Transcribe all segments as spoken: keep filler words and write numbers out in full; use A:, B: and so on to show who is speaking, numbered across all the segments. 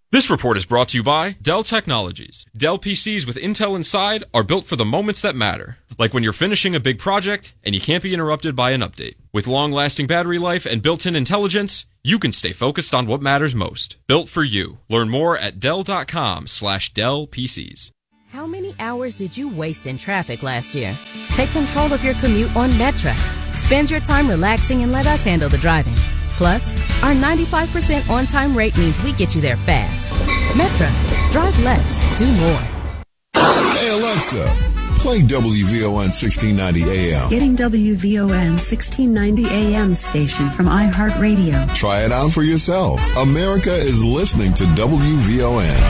A: This report is brought to you by Dell Technologies. Dell P Cs with Intel inside are built for the moments that matter, like when you're finishing a big project and you can't be interrupted by an update. With long-lasting battery life and built-in intelligence, you can stay focused on what matters most. Built for you. Learn more at Dell.com slash Dell PCs.
B: How many hours did you waste in traffic last year? Take control of your commute on Metra. Spend your time relaxing and let us handle the driving. Plus, our ninety-five percent on-time rate means we get you there fast. Metra. Drive less. Do more.
C: Hey, Alexa. Play W V O N sixteen ninety A M.
D: Getting W V O N sixteen ninety A M station from iHeartRadio.
C: Try it out for yourself. America is listening to W V O N.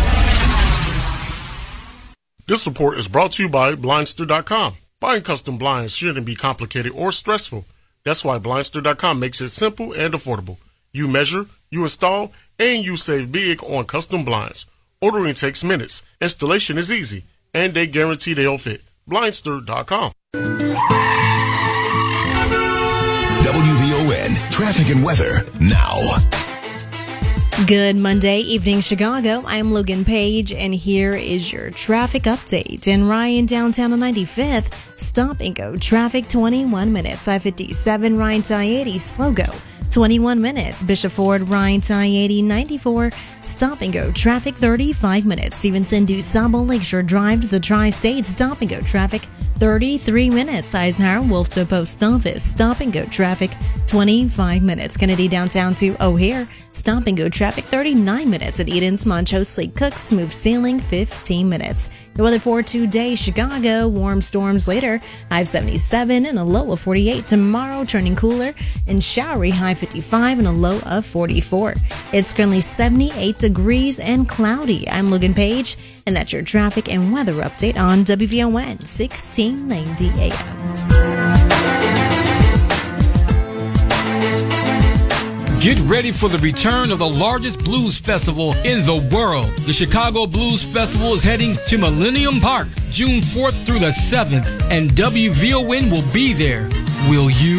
E: This report is brought to you by Blindster dot com. Buying custom blinds shouldn't be complicated or stressful. That's why Blindster dot com makes it simple and affordable. You measure, you install, and you save big on custom blinds. Ordering takes minutes. Installation is easy, and they guarantee they'll fit. Blindster dot com.
F: W V O N Traffic and Weather now.
G: Good Monday evening, Chicago. I'm Logan Page, and here is your traffic update. In Ryan, downtown on ninety-fifth, stop and go traffic twenty-one minutes. I fifty-seven, Ryan to I eighty, slow go twenty-one minutes. Bishop Ford, Ryan to I eighty, ninety-four, stop and go traffic thirty-five minutes. Stevenson, DuSable, Lakeshore Drive to the Tri-State, stop and go traffic thirty-three minutes. Eisenhower, Wolf to Post Office, stop and go traffic twenty-five minutes. Kennedy, downtown to O'Hare, stop and go traffic thirty-nine minutes. At Eden's, Montrose, Slate Cook, smooth sailing fifteen minutes. The weather for today, Chicago, warm storms later, high of seventy-seven and a low of forty-eight. Tomorrow, turning cooler and showery, high fifty-five and a low of forty-four. It's currently seventy-eight degrees and cloudy. I'm Logan Page, and that's your traffic and weather update on W V O N sixteen ninety A M.
H: Get ready for the return of the largest blues festival in the world. The Chicago Blues Festival is heading to Millennium Park June fourth through the seventh, and W V O N will be there. Will you?